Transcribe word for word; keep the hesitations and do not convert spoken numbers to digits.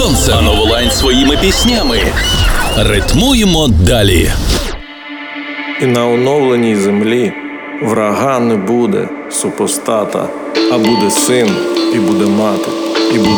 сонцем, а Новолайн своїми піснями. Ритмуємо далі. І на оновленій землі врага не буде супостата, а буде син, і буде мати, і буде